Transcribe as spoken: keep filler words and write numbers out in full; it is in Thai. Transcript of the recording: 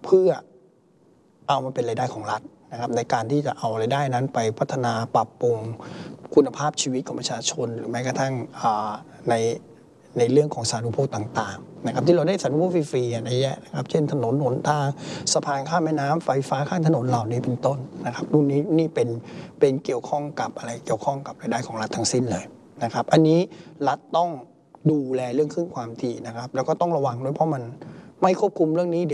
เพื่อเอามาเป็นรายได้ของรัฐนะครับในการที่จะเอารายได้นั้นไปพัฒนาปรับปรุงคุณภาพชีวิตของประชาชนหรือแม้กระทั่งในในเรื่องของสาธารณูปโภคต่างๆนะครับที่เราได้สาธารณูปโภคฟรีๆอะไรเงี้ยนะครับเช่นถนนหนทางสะพานข้ามแม่น้ำไฟฟ้าข้างถนนเหล่านี้เป็นต้นนะครับรุ่นนี้นี่เป็นเป็นเกี่ยวข้องกับอะไรเกี่ยวข้องกับรายได้ของรัฐทั้งสิ้นเลยนะครับอันนี้รัฐต้องดูแลเรื่องคลื่นความถี่นะครับแล้วก็ต้องระวังด้วยเพราะมันไม่ควบคุมเรื่องนี้